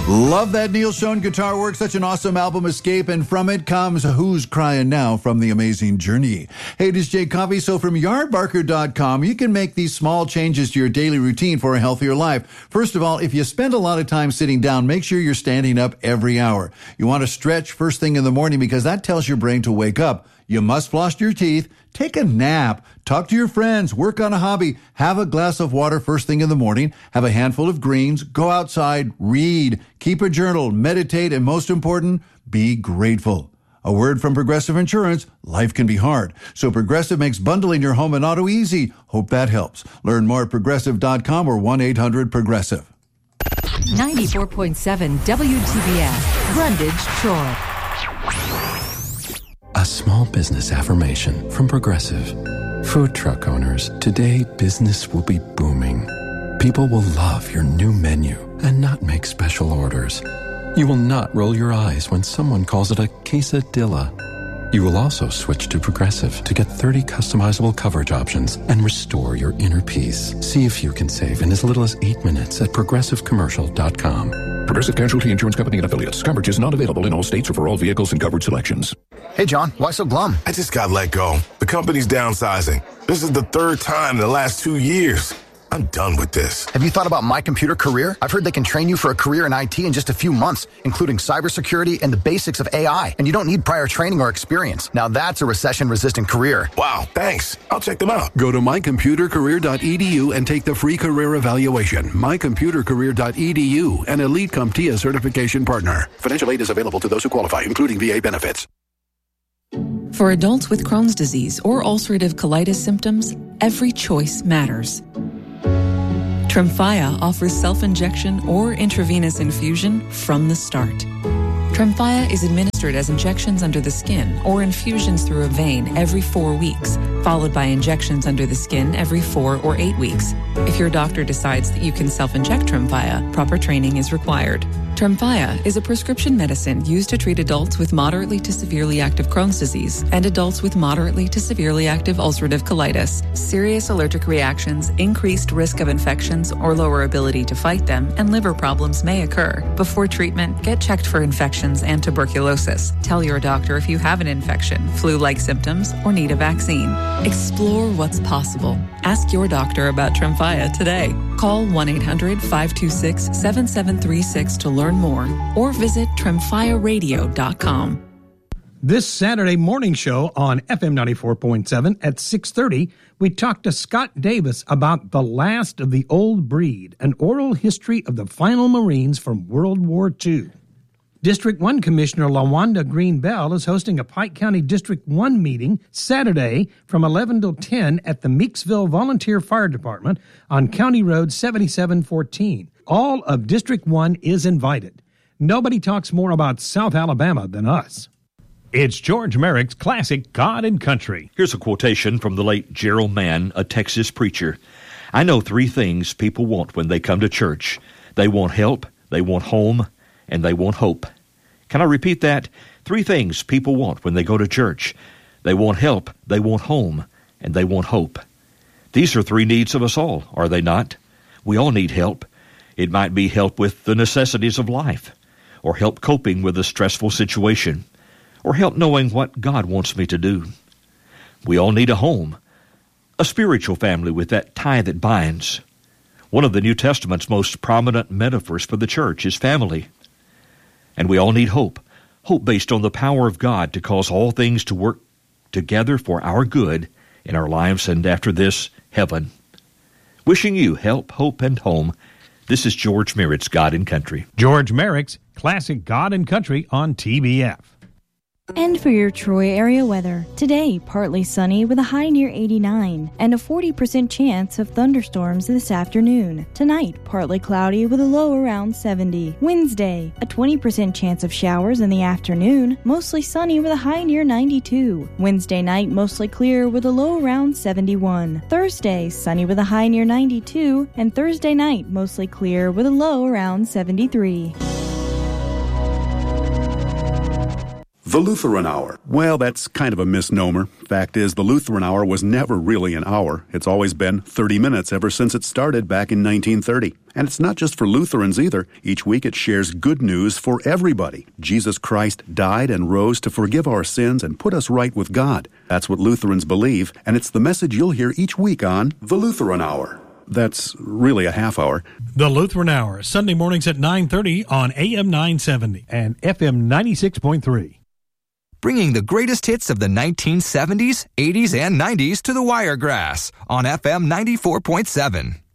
Love that Neil Schon guitar work. Such an awesome album, Escape. And from it comes Who's Crying Now from The Amazing Journey. Hey, this is Jay Coffey. So from yardbarker.com, you can make these small changes to your daily routine for a healthier life. First of all, if you spend a lot of time sitting down, make sure you're standing up every hour. You want to stretch first thing in the morning because that tells your brain to wake up. You must floss your teeth, take a nap, talk to your friends, work on a hobby, have a glass of water first thing in the morning, have a handful of greens, go outside, read, keep a journal, meditate, and most important, be grateful. A word from Progressive Insurance, life can be hard. So Progressive makes bundling your home and auto easy. Hope that helps. Learn more at progressive.com or 1-800-PROGRESSIVE. 94.7 WTBS, Brundage, Troy. A small business affirmation from Progressive. Food truck owners, today business will be booming. People will love your new menu and not make special orders. You will not roll your eyes when someone calls it a quesadilla. You will also switch to Progressive to get 30 customizable coverage options and restore your inner peace. See if you can save in as little as 8 minutes at progressivecommercial.com. Progressive Casualty Insurance Company and Affiliates. Coverage is not available in all states or for all vehicles and coverage selections. Hey, John, why so glum? I just got let go. The company's downsizing. This is the third time in the last 2 years. I'm done with this. Have you thought about My Computer Career? I've heard they can train you for a career in IT in just a few months, including cybersecurity and the basics of AI. And you don't need prior training or experience. Now that's a recession-resistant career. Wow, thanks. I'll check them out. Go to mycomputercareer.edu and take the free career evaluation. mycomputercareer.edu, an Elite CompTIA certification partner. Financial aid is available to those who qualify, including VA benefits. For adults with Crohn's disease or ulcerative colitis symptoms, every choice matters. Tremfya offers self-injection or intravenous infusion from the start. Tremfya is administered as injections under the skin or infusions through a vein every 4 weeks, followed by injections under the skin every 4 or 8 weeks. If your doctor decides that you can self-inject Tremfya, proper training is required. Tremfya is a prescription medicine used to treat adults with moderately to severely active Crohn's disease and adults with moderately to severely active ulcerative colitis. Serious allergic reactions, increased risk of infections or lower ability to fight them, and liver problems may occur. Before treatment, get checked for infections and tuberculosis. Tell your doctor if you have an infection, flu-like symptoms, or need a vaccine. Explore what's possible. Ask your doctor about Tremfya today. Call 1-800-526-7736 to learn more or visit tremfyaradio.com. This Saturday morning show on FM 94.7 at 6:30, we talked to Scott Davis about The Last of the Old Breed, an oral history of the final Marines from World War II. District 1 Commissioner LaWanda Green Bell is hosting a Pike County District 1 meeting Saturday from 11 till 10 at the Meeksville Volunteer Fire Department on County Road 7714. All of District 1 is invited. Nobody talks more about South Alabama than us. It's George Merrick's classic God and Country. Here's a quotation from the late Gerald Mann, a Texas preacher. I know 3 things people want when they come to church. They want help, they want home, and they want hope. Can I repeat that? 3 things people want when they go to church. They want help, they want home, and they want hope. These are 3 needs of us all, are they not? We all need help. It might be help with the necessities of life, or help coping with a stressful situation, or help knowing what God wants me to do. We all need a home, a spiritual family with that tie that binds. One of the New Testament's most prominent metaphors for the church is family. And we all need hope, hope based on the power of God to cause all things to work together for our good in our lives and after this, heaven. Wishing you help, hope, and home. This is George Merritt's God and Country. George Merrick's classic God and Country on TBF. And for your Troy area weather, today partly sunny with a high near 89 and a 40% chance of thunderstorms this afternoon. Tonight, partly cloudy with a low around 70. Wednesday, a 20% chance of showers in the afternoon, mostly sunny with a high near 92. Wednesday night, mostly clear with a low around 71. Thursday, sunny with a high near 92, and Thursday night, mostly clear with a low around 73. The Lutheran Hour. Well, that's kind of a misnomer. Fact is, the Lutheran Hour was never really an hour. It's always been 30 minutes ever since it started back in 1930. And it's not just for Lutherans either. Each week it shares good news for everybody. Jesus Christ died and rose to forgive our sins and put us right with God. That's what Lutherans believe, and it's the message you'll hear each week on The Lutheran Hour. That's really a half hour. The Lutheran Hour, Sunday mornings at 9:30 on AM 970 and FM 96.3. Bringing the greatest hits of the 1970s, 80s, and 90s to the Wiregrass on FM 94.7.